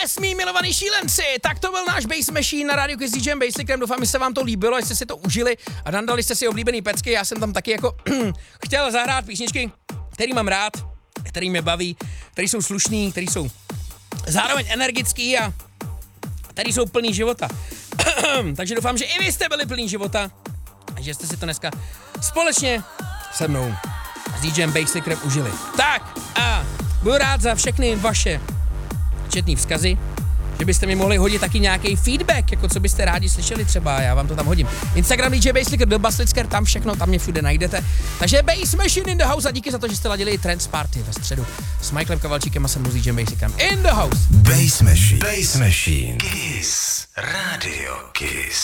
Yes, mý milovaný šílenci, tak to byl náš Bass Machine na rádiu Kiss DJem Basslickem, doufám, že se vám to líbilo, jestli si to užili a nandali jste si oblíbený pecky, já jsem tam taky jako chtěl zahrát písničky, který mám rád, který mě baví, který jsou slušný, který jsou zároveň energický a který jsou plný života. Takže doufám, že i vy jste byli plný života a že jste si to dneska společně se mnou s DJem Basslickem užili. Tak a budu rád za všechny vaše četný vzkazy, že byste mi mohli hodit taky nějaký feedback, jako co byste rádi slyšeli třeba, já vám to tam hodím. Instagram DJ Basslicker, do Basslicker, tam všechno, tam mě všude najdete. Takže Bass Machine in the house a díky za to, že jste ladili i Trance Party ve středu s Michaelem Kavalčíkem a se mnou s DJem Basslickem in the house. Bass Machine. Kiss. Radio Kiss.